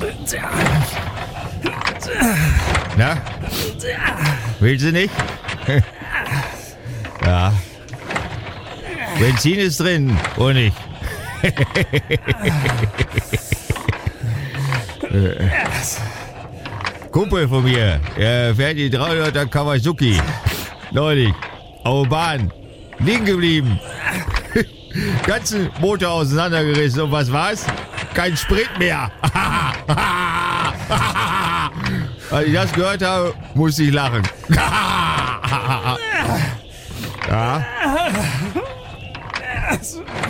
Na? Willst du nicht? Ja. Benzin ist drin, Honig. Kumpel von mir, er fährt die 300er Kawasaki. Neulich, auf der Bahn, liegen geblieben. Ganzen Motor auseinandergerissen und was war's? Kein Sprit mehr. Als ich das gehört habe, musste ich lachen. Ja.